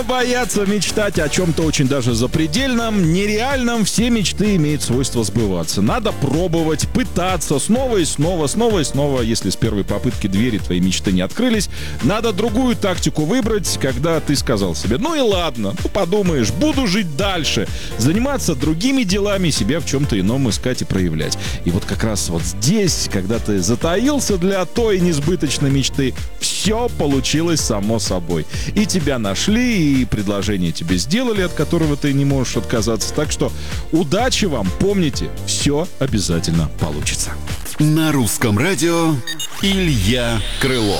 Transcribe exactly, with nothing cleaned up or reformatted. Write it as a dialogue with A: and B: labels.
A: Бояться мечтать о чем-то очень даже запредельном, нереальном. Все мечты имеют свойство сбываться. Надо пробовать, пытаться снова и снова, снова и снова. Если с первой попытки двери твоей мечты не открылись, надо другую тактику выбрать, когда ты сказал себе: ну и ладно, ну подумаешь, буду жить дальше, заниматься другими делами, себя в чем-то ином искать и проявлять. И вот как раз вот здесь, когда ты затаился для той несбыточной мечты, все получилось само собой. И тебя нашли, и предложение тебе сделали, от которого ты не можешь отказаться. Так что удачи вам, помните, все обязательно получится.
B: На русском радио Илья Крылов.